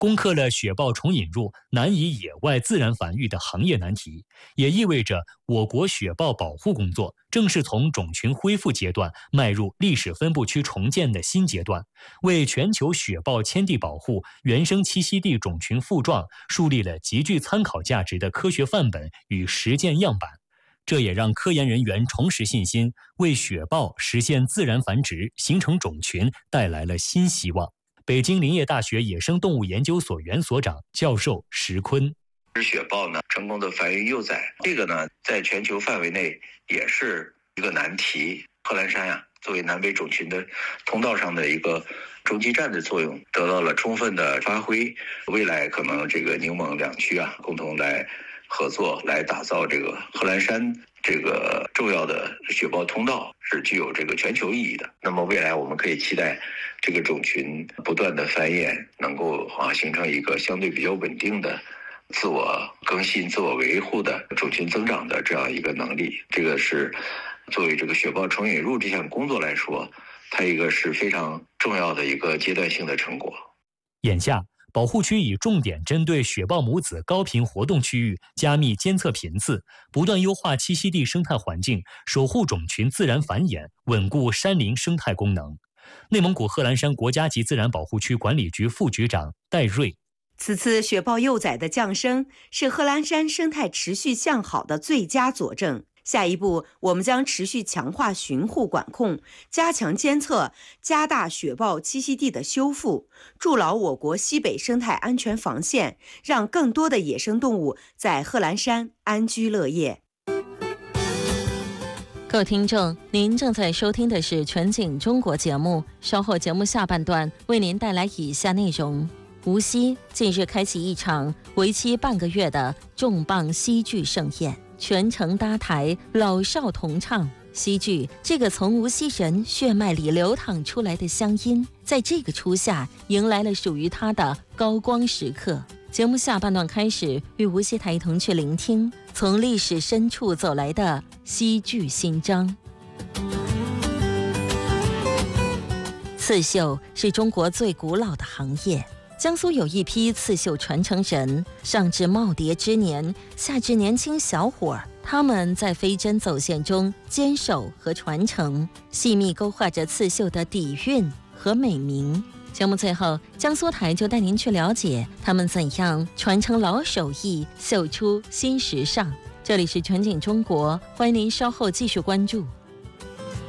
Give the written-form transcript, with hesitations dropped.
攻克了雪豹重引入难以野外自然繁育的行业难题，也意味着我国雪豹保护工作正式从种群恢复阶段迈入历史分布区重建的新阶段，为全球雪豹迁地保护原生栖息地种群复壮树立了极具参考价值的科学范本与实践样板。这也让科研人员重拾信心，为雪豹实现自然繁殖、形成种群带来了新希望。北京林业大学野生动物研究所原所长、教授石坤： 雪豹呢成功的繁育幼崽，这个呢在全球范围内也是一个难题。贺兰山呀，作为南北种群的通道上的一个中继站的作用得到了充分的发挥。未来可能这个宁蒙两区啊，共同来合作，来打造这个贺兰山这个重要的雪豹通道，是具有这个全球意义的。那么未来我们可以期待这个种群不断的繁衍，能够形成一个相对比较稳定的自我更新、自我维护的种群增长的这样一个能力。这个是作为这个雪豹重引入这项工作来说，它一个是非常重要的一个阶段性的成果。 眼下，保护区已重点针对雪豹母子高频活动区域加密监测频次，不断优化栖息地生态环境，守护种群自然繁衍，稳固山林生态功能。内蒙古贺兰山国家级自然保护区管理局副局长戴瑞： 此次雪豹幼崽的降生是贺兰山生态持续向好的最佳佐证。下一步，我们将持续强化巡护管控，加强监测，加大雪豹栖息地的修复，筑牢我国西北生态安全防线，让更多的野生动物在贺兰山安居乐业。 各位听众，您正在收听的是全景中国节目，稍后节目下半段为您带来以下内容。无锡近日开启一场为期半个月的重磅西剧盛宴，全程搭台，老少同唱。西剧这个从无锡人血脉里流淌出来的乡音，在这个初夏迎来了属于它的高光时刻。节目下半段开始，与无锡台同去聆听从历史深处走来的西剧新章。刺绣是中国最古老的行业，江苏有一批刺绣传承人，上至耄耋之年，下至年轻小伙儿，他们在飞针走线中坚守和传承，细密勾画着刺绣的底蕴和美名。节目最后，江苏台就带您去了解他们怎样传承老手艺，绣出新时尚。这里是全景中国，欢迎您稍后继续关注。